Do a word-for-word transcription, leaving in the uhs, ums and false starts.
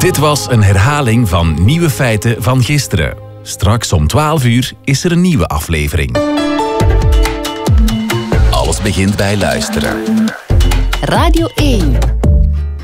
Dit was een herhaling van Nieuwe Feiten van gisteren. Straks om twaalf uur is er een nieuwe aflevering. Alles begint bij luisteren. Radio één.